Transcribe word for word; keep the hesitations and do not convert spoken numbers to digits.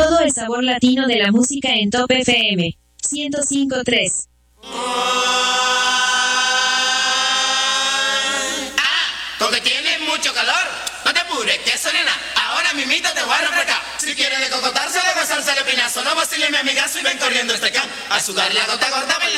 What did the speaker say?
Todo el sabor latino de la música en Top F M ciento cinco punto tres. Con que tienes mucho calor, no te apures, que eso nena, ahora mimito te voy a refrescar. Si quieres de cocotarse, de gozarse el pinazo, no vacile mi amigazo y ven corriendo este can, a sudar la gota gorda, bailando.